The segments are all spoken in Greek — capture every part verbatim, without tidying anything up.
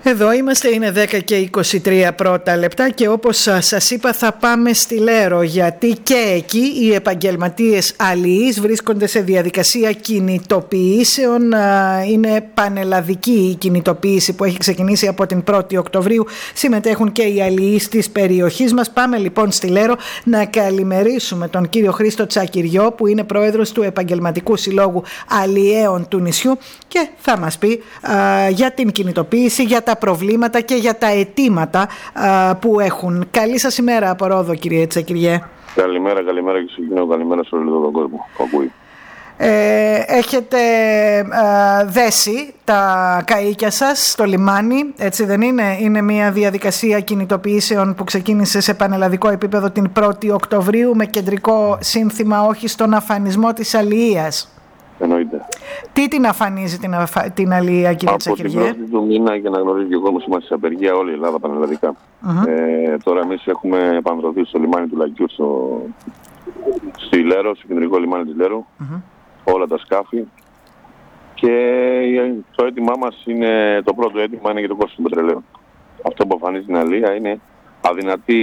Εδώ είμαστε, είναι δέκα και είκοσι τρία πρώτα λεπτά και όπως σας είπα θα πάμε στη Λέρο, γιατί και εκεί οι επαγγελματίες αλληλείς βρίσκονται σε διαδικασία κινητοποιήσεων. Είναι πανελλαδική η κινητοποίηση που έχει ξεκινήσει από την πρώτη Οκτωβρίου. Συμμετέχουν και οι αλληλείς της περιοχής μας. Πάμε λοιπόν στη Λέρο να καλημερίσουμε τον κύριο Χρήστο Τσακυριό, που είναι πρόεδρος του Επαγγελματικού Συλλόγου Αλλιέων του νησιού και θα μας πει α, για την κινητοποίηση, για τα προβλήματα και για τα αιτήματα α, που έχουν. Καλή σας ημέρα από Ρόδο, κύριε Τσακυριέ. Καλημέρα, καλημέρα και στο κοινό, καλημέρα σε όλο τον κόσμο που ακούει. Ε, έχετε α, δέσει τα καΐκια σας στο λιμάνι, έτσι δεν είναι? Είναι μια διαδικασία κινητοποιήσεων που ξεκίνησε σε πανελλαδικό επίπεδο την πρώτη Οκτωβρίου με κεντρικό σύνθημα όχι στον αφανισμό της αλληλείας. Εννοείται. Τι την αφανίζει την, αφα... την αλληλεία, κύριε Τσακυριέ? Από την πρώτη του μήνα, για να γνωρίζει και ο κόσμος, είμαστε σε απεργία όλη η Ελλάδα πανελλαδικά. Uh-huh. Ε, τώρα εμείς έχουμε επανδρωθεί στο λιμάνι του Λακιού, στο... στη Λέρο, στο κεντρικό λιμάνι της Λέρου, uh-huh. όλα τα σκάφη. Και το αίτημά μας είναι, το πρώτο αίτημα είναι για το κόστος του πετρελαίου. Αυτό που αφανίζει την αλληλεία είναι αδυνατή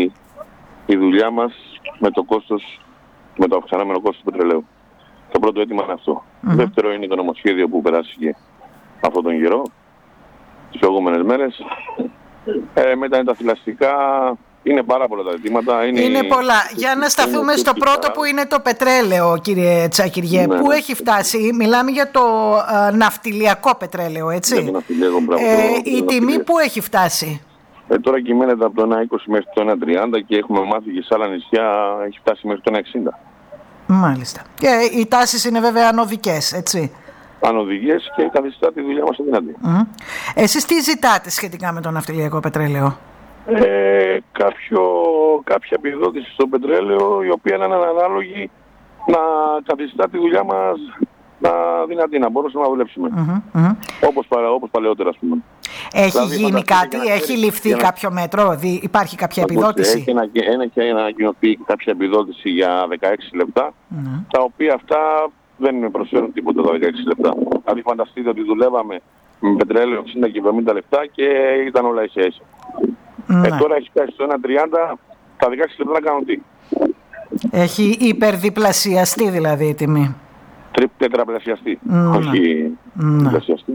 η δουλειά μας με το κόστος, με το αυξανόμενο κόστος του πετρελαίου. Το πρώτο αίτημα είναι αυτό. Mm-hmm. Δεύτερο είναι το νομοσχέδιο που περάστηκε αυτόν τον καιρό, τις προηγούμενες μέρες. Ε, μετά είναι τα θηλαστικά. Είναι πάρα πολλά τα αιτήματα. Είναι, είναι πολλά. Για να σταθούμε στο πρώτο που είναι το πετρέλαιο, κύριε Τσακυριέ. Ναι, πού ναι. έχει φτάσει? Μιλάμε για το α, ναυτιλιακό πετρέλαιο, έτσι? Για το ναυτιλιακό, μπράβο, ε, το, η το τιμή πού έχει φτάσει? Ε, τώρα κυμαίνεται από το ένα είκοσι μέχρι το ένα τριάντα και έχουμε μάθει και σε άλλα νησιά έχει φτάσει μέχρι το ένα εξήντα. Μάλιστα. Και οι τάσεις είναι βέβαια ανωδικές, έτσι? Ανωδικές και καθιστά τη δουλειά μας αδυνατή. Mm. Εσείς τι ζητάτε σχετικά με το ναυτιλιακό πετρέλαιο? Ε, κάποιο, κάποια επιδότηση στο πετρέλαιο, η οποία είναι ανάλογη να καθιστά τη δουλειά μας να δυνατή, να μπορούσαμε να δουλέψουμε. Mm-hmm, mm-hmm. Όπως, παρα, όπως παλαιότερα, ας πούμε. Έχει δηλαδή, γίνει κάτι, έχει ληφθεί να... κάποιο μέτρο, δι, υπάρχει κάποια επιδότηση? Έχει ένα, ένα και ανακοινωθεί κάποια επιδότηση για δεκαέξι λεπτά, mm-hmm. τα οποία αυτά δεν με προσφέρουν τίποτα τα δεκαέξι λεπτά. Δηλαδή φανταστείτε ότι δουλεύαμε με πετρέλαιο εξήντα και εβδομήντα λεπτά και ήταν όλα ίσα ίσα. Mm-hmm. Ε, τώρα έχει φτάσει στο ένα τριάντα, τα δεκαέξι λεπτά να κάνουν τι? Έχει υπερδιπλασιαστεί δηλαδή η τιμή. Τρι, τετραπλασιαστεί, mm-hmm. όχι mm-hmm. διπλασιαστεί.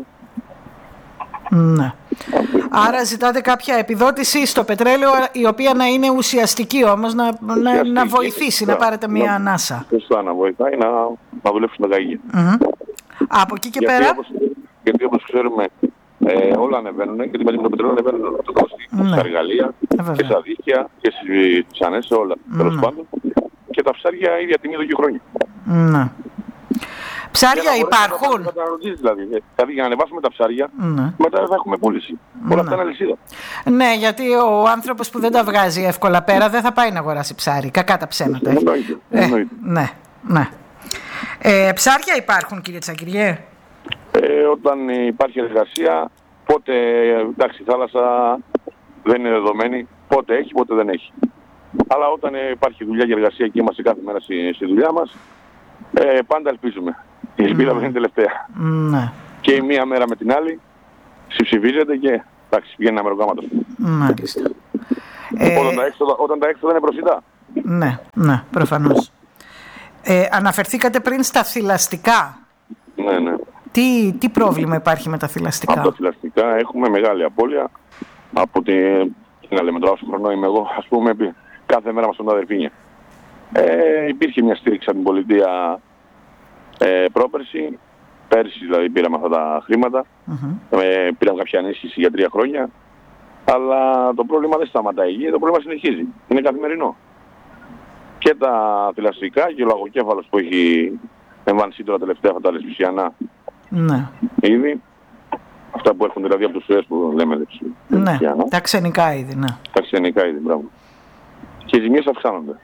Ναι. Άρα ζητάτε κάποια επιδότηση στο πετρέλαιο, η οποία να είναι ουσιαστική όμως, να, να, να βοηθήσει, να, να πάρετε μια να, ανάσα. Σωστά, να βοηθάει να, να δουλέψουν τα καΐκια. Mm-hmm. Από εκεί και γιατί πέρα. Όπως, γιατί όπως ξέρουμε ε, όλα ανεβαίνουν και μαζί με το πετρέλαιο ανεβαίνουν το κόστος. Ναι. Στα εργαλεία ε, και στα δίχτυα και στις ψανές, όλα. Mm-hmm. Τέλος πάντων. Και τα ψάρια ίδια τιμή εδώ και χρόνια. Ναι. Ψάρια υπάρχουν. Να δηλαδή. δηλαδή για να ανεβάσουμε τα ψάρια, ναι. μετά θα έχουμε πούληση. Ναι. Όλα αυτά είναι αλυσίδα. Ναι, γιατί ο άνθρωπος που δεν τα βγάζει εύκολα πέρα δεν θα πάει να αγοράσει ψάρι. Κακά τα ψέματα. Εννοείται. Ε, ναι, ναι. Ε, ψάρια υπάρχουν, κύριε Τσακυριέ? Ε, όταν υπάρχει εργασία, πότε, εντάξει, η θάλασσα δεν είναι δεδομένη, πότε έχει, πότε δεν έχει. Αλλά όταν υπάρχει δουλειά και εργασία και είμαστε κάθε μέρα στη, στη δουλειά μας, ε, πάντα ελπίζουμε. Η ελπίδα mm. είναι τελευταία. Mm. Και η μία μέρα με την άλλη συμψηφίζεται και εντάξει, βγαίνει ένα μεροκάματο. Μάλιστα. ε... όταν, τα έξοδα, όταν τα έξοδα είναι προσιτά. Ναι, ναι, προφανώς. Ε, αναφερθήκατε πριν στα θηλαστικά. Ναι, ναι. Τι, τι πρόβλημα υπάρχει με τα θηλαστικά? Από τα θηλαστικά έχουμε μεγάλη απώλεια. Από την, να λέμε τώρα όσο χρονό είμαι εγώ, ας πούμε, κάθε μέρα μας τον αδερφίνια. Ε, υπήρχε μια στήριξη από την πολιτεία ε, πρόπερση. Πέρσι δηλαδή πήραμε αυτά τα χρήματα. Mm-hmm. Ε, πήραμε κάποια ενίσχυση για τρία χρόνια. Αλλά το πρόβλημα δεν σταματάει. Το πρόβλημα συνεχίζει. Είναι καθημερινό. Και τα θηλαστικά και ο λαγοκέφαλος που έχει εμφανιστεί τώρα τελευταία, αυτά τα λεσβησιανά. Ναι. Ήδη. Αυτά που έχουν δηλαδή από τους Σουές που λέμε. Ναι, τα ξενικά είδη. Ναι. Τα ξενικά είδη, μπράβο. Και οι ζημίες αυξάνονται.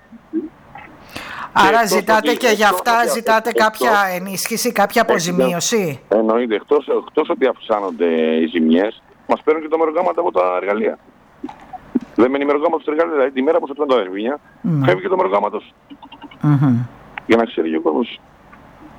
Άρα και ζητάτε ότι, και για αυτά εκτός, ζητάτε εκτός, κάποια εκτός, ενίσχυση, κάποια αποζημίωση? Εννοείται. Εκτός, εκτός ότι αυξάνονται οι ζημιές, μας παίρνουν και τα μεροκάματα από τα εργαλεία. Δεν μένει μεροκάματος στα εργαλεία. Δηλαδή τη μέρα που σε παίρνουν τα δερβίνια, mm. φεύγει και το μεροκάματος. Mm-hmm. Για να ξέρει και ο κόσμος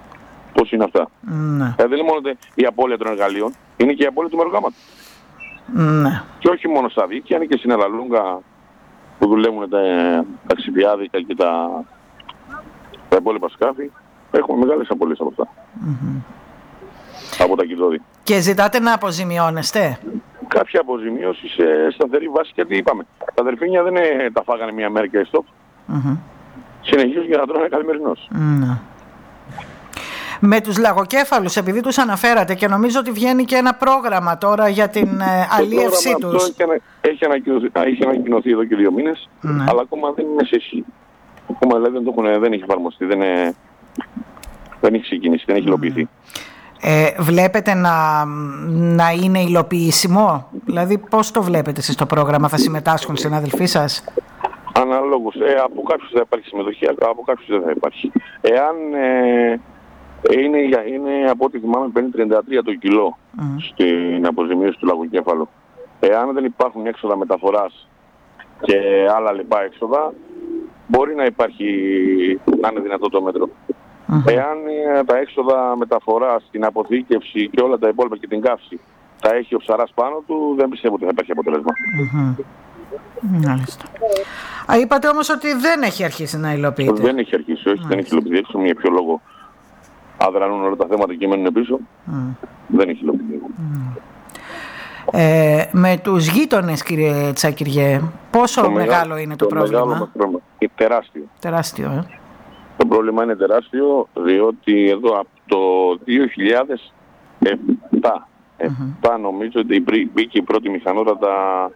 πώς είναι αυτά. Mm. Ε, δεν είναι μόνο η απώλεια των εργαλείων, είναι και η απώλεια του μεροκάματος. Ναι. Και όχι μόνο στα δίκτυα, είναι και στην Αλαλούγκα που δουλεύουν τα ταξιδιάδικα και τα, τα υπόλοιπα σκάφη. Έχουμε μεγάλες απώλειες από αυτά. Mm-hmm. Από τα κοιτώδη. Και ζητάτε να αποζημιώνεστε? Κάποια αποζημίωση σε σταθερή βάση, γιατί είπαμε. Τα δελφίνια δεν είναι, τα φάγανε μια μέρα και stop. Mm-hmm. Συνεχίζουν για να τρώνε καθημερινώς. Mm-hmm. Με τους λαγοκέφαλους, επειδή τους αναφέρατε, και νομίζω ότι βγαίνει και ένα πρόγραμμα τώρα για την ε, αλίευσή τους. Αυτό έχει ανακοινωθεί, έχει ανακοινωθεί εδώ και δύο μήνες, mm-hmm. αλλά ακόμα δεν είναι σε ισχύ. Ακόμα δηλαδή δεν, το έχουν, δεν έχει εφαρμοστεί, δεν, είναι, δεν έχει ξεκινήσει, δεν έχει υλοποιηθεί. Mm-hmm. Ε, βλέπετε να, να είναι υλοποιήσιμο? Δηλαδή πώς το βλέπετε εσείς το πρόγραμμα? Θα συμμετάσχουν συνάδελφοί σας? Αναλόγως. Ε, από κάποιους θα υπάρχει συμμετοχή, από κάποιους δεν θα υπάρχει. Εάν ε, είναι, είναι από ό,τι θυμάμαι πενήντα τριάντα τρία το κιλό mm. στην αποζημίωση του λαγοκέφαλου. Εάν δεν υπάρχουν έξοδα μεταφοράς και άλλα λοιπά έξοδα, μπορεί να υπάρχει, να είναι δυνατό το μέτρο. Mm-hmm. Εάν ε, τα έξοδα μεταφοράς, την αποθήκευση και όλα τα υπόλοιπα και την καύση τα έχει ο ψαράς πάνω του, δεν πιστεύω ότι θα υπάρχει αποτέλεσμα. Mm-hmm. Μάλιστα. Α, είπατε όμως ότι δεν έχει αρχίσει να υλοποιείται. Δεν έχει αρχίσει, όχι, Μάλιστα. δεν έχει υλοποιηθεί. Έξω για ποιο λόγο αδρανούν όλα τα θέματα και μένουν πίσω. Mm. Δεν έχει υλοποιηθεί. Mm. Ε, με τους γείτονες, κύριε Τσακυριέ, πόσο το μεγάλο, μεγάλο είναι το, το πρόβλημα? Μεγάλο πρόβλημα. Είναι τεράστιο. Τεράστιο, ε. Το πρόβλημα είναι τεράστιο, διότι εδώ από το δύο χιλιάδες επτά, mm-hmm. επτά νομίζω ότι μπήκε η πρώτη μηχανότατα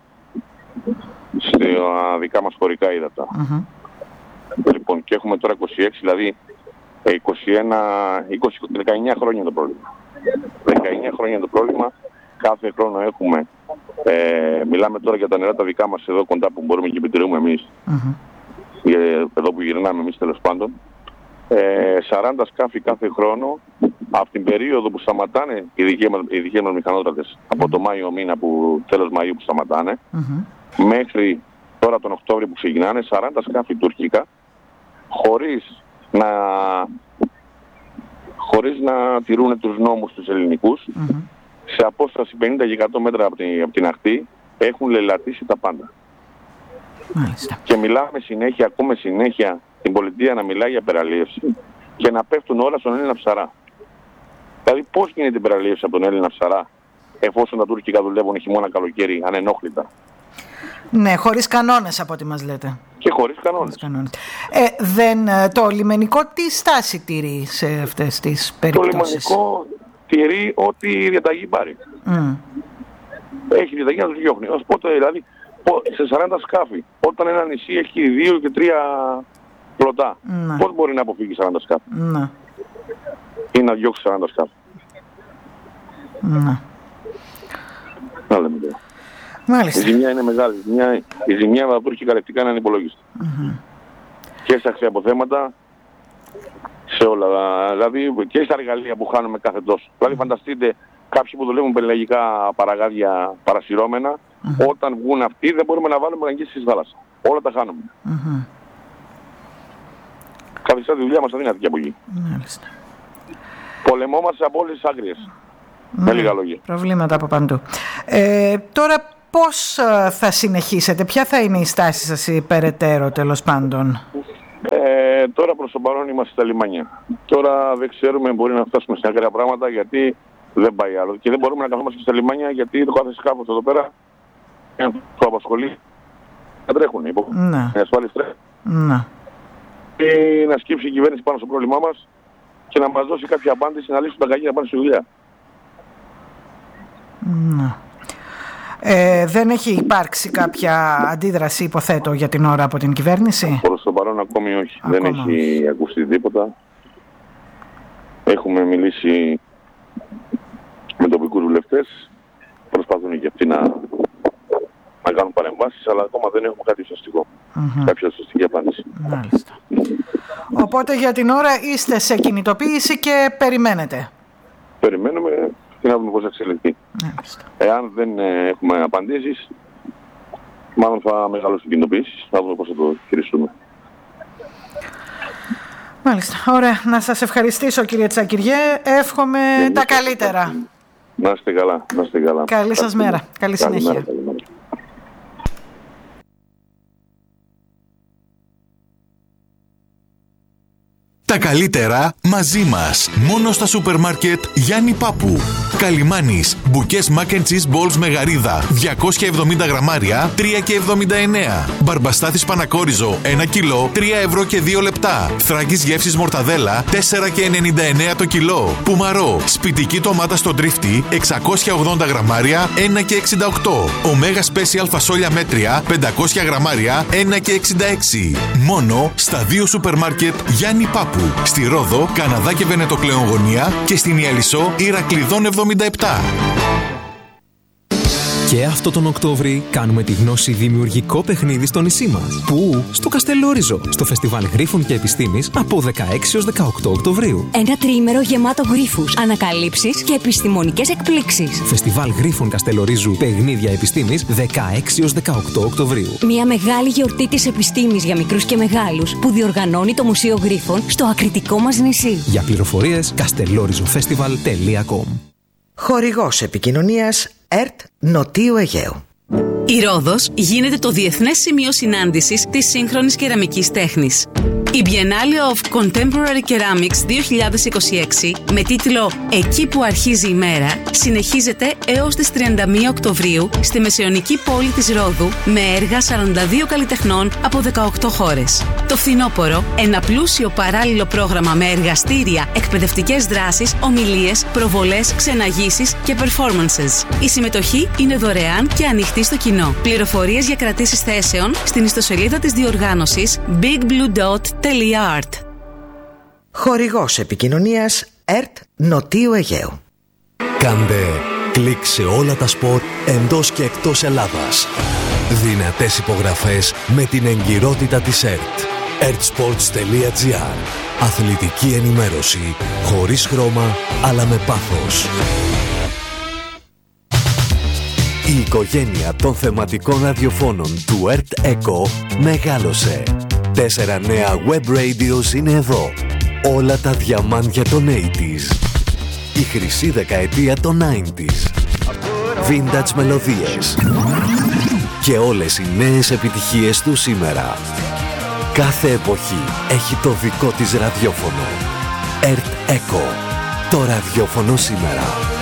στα δικά μας χωρικά ύδατα. Mm-hmm. Λοιπόν, και έχουμε τώρα είκοσι έξι, δηλαδή είκοσι ένα, είκοσι, δεκαεννιά χρόνια το πρόβλημα. δεκαεννιά χρόνια το πρόβλημα, κάθε χρόνο έχουμε, ε, μιλάμε τώρα για τα νερά τα δικά μας εδώ κοντά που μπορούμε και επιτηρούμε εμείς, mm-hmm. εδώ που γυρνάμε εμείς τέλος πάντων, ε, σαράντα σκάφη κάθε χρόνο από την περίοδο που σταματάνε οι δικές μας μηχανότατες, mm-hmm. από το Μάιο μήνα, που, τέλος Μαΐου που σταματάνε, mm-hmm. μέχρι τώρα τον Οκτώβριο που ξεκινάνε, σαράντα σκάφη τουρκικά, χωρίς να, χωρίς να τηρούν τους νόμους τους ελληνικούς, mm-hmm. σε απόσταση πενήντα και εκατό μέτρα από την, από την ακτή, έχουν λελατήσει τα πάντα. Μάλιστα. Και μιλάμε συνέχεια, ακούμε συνέχεια την πολιτεία να μιλάει για υπεραλίευση και να πέφτουν όλα στον Έλληνα ψαρά. Δηλαδή πώς γίνεται η υπεραλίευση από τον Έλληνα ψαρά, εφόσον τα τουρκικά δουλεύουν χειμώνα καλοκαίρι ανενόχλητα? Ναι, χωρίς κανόνες από ό,τι μας λέτε. Και χωρίς κανόνες. κανόνες. Ε, δεν, το λιμενικό τι στάση τηρεί σε αυτές τις περιπτώσεις? Το λιμενικό τηρεί ό,τι η διαταγή πάρει. Mm. Έχει διαταγή να τους διώχνει. Ως πότε δηλαδή, σε σαράντα σκάφη, όταν ένα νησί έχει δύο και τρία πλωτά, mm. πώς μπορεί να αποφύγει σαράντα σκάφη? Mm. Ή να διώξει σαράντα σκάφη? Mm. Να λέμε τώρα. Μάλιστα. Η ζημιά είναι μεγάλη. Η ζημιά, η ζημιά θα τουρκικά λεπτικά είναι ανυπολόγιστη. Mm-hmm. Και στα αξιαποθέματα, σε όλα. Δηλαδή και στα εργαλεία που χάνουμε κάθε τόσο. Δηλαδή φανταστείτε κάποιοι που δουλεύουν πελαγικά παραγάδια παρασυρώμενα, mm-hmm. όταν βγουν αυτοί δεν μπορούμε να βάλουμε αγγίσεις στη θάλασσα. Όλα τα χάνουμε. Mm-hmm. Καθιστά τη δουλειά μας αδύνατη και από εκεί. Μάλιστα. Πολεμόμαστε από όλες τις άκρες. Mm-hmm. Με λίγα λόγια. Προβλήματα από παντού. Ε, τώρα πώς θα συνεχίσετε, ποια θα είναι η στάση σας η περαιτέρω τέλος πάντων? Ε, τώρα προς το παρόν είμαστε στα λιμάνια. Τώρα δεν ξέρουμε, μπορεί να φτάσουμε σε ακραία πράγματα, γιατί δεν πάει άλλο. Και δεν μπορούμε να καθόμαστε στα λιμάνια, γιατί το κάθε σκάφος εδώ πέρα το απασχολεί να τρέχουν. Ναι. Οι ασφάλειες τρέχουν. Ναι. Και να σκύψει η κυβέρνηση πάνω στο πρόβλημά μας και να μας δώσει κάποια απάντηση να λύσουν τα κακή να πάνε στη δουλειά. Ναι. Ε, δεν έχει υπάρξει κάποια αντίδραση, υποθέτω, για την ώρα από την κυβέρνηση? Προς το παρόν ακόμη όχι. Ακόμα. Δεν έχει ακουστεί τίποτα. Έχουμε μιλήσει με τοπικούς βουλευτές. Προσπαθούν και αυτοί να, να κάνουν παρεμβάσεις, αλλά ακόμα δεν έχουμε κάτι σωστικό. Mm-hmm. Κάποια σωστική απάντηση. Μάλιστα. Οπότε για την ώρα είστε σε κινητοποίηση και περιμένετε? Περιμένουμε και να δούμε πώς θα εξελιχθεί. Μάλιστα. Εάν δεν ε, έχουμε απαντήσεις, μάλλον θα μεγαλώσουν κινητοποιήσεις, θα δούμε πώς θα το χειριστούμε. Μάλιστα. Ωραία. Να σας ευχαριστήσω, κύριε Τσακυριέ. Εύχομαι τα καλύτερα. Να είστε καλά, να είστε καλά. Καλή σας μέρα, καλή συνέχεια. Καλή μέρα, καλή μέρα. Τα καλύτερα μαζί μας. Μόνο στα σούπερ μάρκετ Γιάννη Πάπου. Καλιμάνης. Μπουκές mac and cheese balls με γαρίδα. διακόσια εβδομήντα γραμμάρια. τρία και εβδομήντα εννέα. Μπαρμπαστάθης Πανακόριζο. ένα κιλό. τρία ευρώ και δύο λεπτά. Θράκης γεύσης μορταδέλα. τέσσερα και ενενήντα εννέα το κιλό. Πουμαρό. Σπιτική ντομάτα στο τρίφτη. εξακόσια ογδόντα γραμμάρια. ένα και εξήντα οκτώ. Ωμέγα Special φασόλια μέτρια. πεντακόσια γραμμάρια. ένα και εξήντα έξι. Μόνο στα δύο σούπερ μάρκετ Γιάννη Πάπου. Στη Ρόδο, Καναδά και Βενετοκλέον γωνία και στην Ιαλισσό Ηρακλειδών εβδομήντα επτά. Και αυτό τον Οκτώβρη κάνουμε τη γνώση δημιουργικό παιχνίδι στο νησί μας. Πού? Στο Καστελόριζο, στο Φεστιβάλ Γρίφων και Επιστήμης από δεκαέξι έως δεκαοκτώ Οκτωβρίου. Ένα τριήμερο γεμάτο γρίφους, ανακαλύψεις και επιστημονικές εκπλήξεις. Φεστιβάλ Γρίφων Καστελορίζου, παιχνίδια επιστήμης δεκαέξι έως δεκαοκτώ Οκτωβρίου. Μια μεγάλη γιορτή της επιστήμης για μικρούς και μεγάλους που διοργανώνει το Μουσείο Γρίφων στο ακριτικό μας νησί. Για πληροφορίες καστελόριζοφεστιβάλ τελεία κομ. Χορηγός επικοινωνίας ΕΡΤ Νοτίου Αιγαίου. Η Ρόδος γίνεται το διεθνές σημείο συνάντησης της σύγχρονης κεραμικής τέχνης. Η Biennale of Contemporary Ceramics δύο χιλιάδες είκοσι έξι με τίτλο «Εκεί που αρχίζει η μέρα» συνεχίζεται έως τις τριάντα μία Οκτωβρίου στη μεσαιωνική πόλη της Ρόδου με έργα σαράντα δύο καλλιτεχνών από δεκαοκτώ χώρες. Το φθινόπωρο, ένα πλούσιο παράλληλο πρόγραμμα με εργαστήρια, εκπαιδευτικές δράσεις, ομιλίες, προβολές, ξεναγήσεις και performances. Η συμμετοχή είναι δωρεάν και ανοιχτή στο κοινό. Πληροφορίες για κρατήσεις θέσεων στην ιστοσελίδα της διοργάνωσης big blue dot τελεία art. Χορηγός επικοινωνίας ΕΡΤ Νοτίου Αιγαίου. Κάντε κλικ σε όλα τα σπορ εντός και εκτός Ελλάδας. Δυνατές υπογραφές με την εγκυρότητα της ΕΡΤ. ερτ-σπορτς τελεία τζι άρ. Αθλητική ενημέρωση χωρίς χρώμα αλλά με πάθος. Η οικογένεια των θεματικών ραδιοφώνων του ΕΡΤ Echo μεγάλωσε. Τέσσερα νέα web radios είναι εδώ. Όλα τα διαμάντια των ογδόντα. Η χρυσή δεκαετία των ενενήντα. Vintage μελωδίες. Και όλες οι νέες επιτυχίες του σήμερα. Κάθε εποχή έχει το δικό της ραδιόφωνο. ΕΡΤ Echo. Το ραδιόφωνο σήμερα.